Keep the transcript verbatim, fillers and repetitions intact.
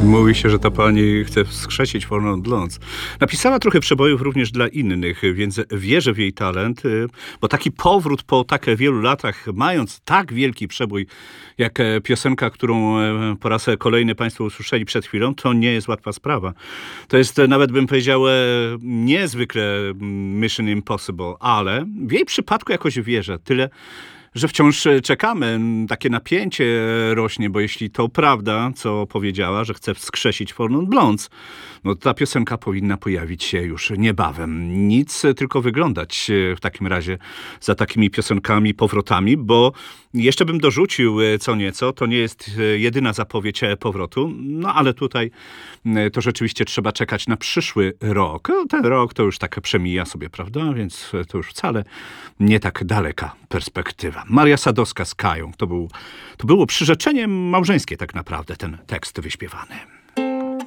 Mówi się, że ta pani chce wskrzesić Four Non Blondes. Napisała trochę przebojów również dla innych, więc wierzę w jej talent, bo taki powrót po tak wielu latach, mając tak wielki przebój, jak piosenka, którą po raz kolejny państwo usłyszeli przed chwilą, to nie jest łatwa sprawa. To jest nawet, bym powiedział, niezwykle Mission Impossible, ale w jej przypadku jakoś wierzę. Tyle, że wciąż czekamy. Takie napięcie rośnie, bo jeśli to prawda, co powiedziała, że chce wskrzesić Four Non Blondes, no ta piosenka powinna pojawić się już niebawem. Nic, tylko wyglądać w takim razie za takimi piosenkami, powrotami, bo jeszcze bym dorzucił co nieco, to nie jest jedyna zapowiedź powrotu, no ale tutaj to rzeczywiście trzeba czekać na przyszły rok. Ten rok to już tak przemija sobie, prawda? Więc to już wcale nie tak daleka perspektywa. Maria Sadowska z Kają. To, był, to było przyrzeczenie małżeńskie tak naprawdę, ten tekst wyśpiewany.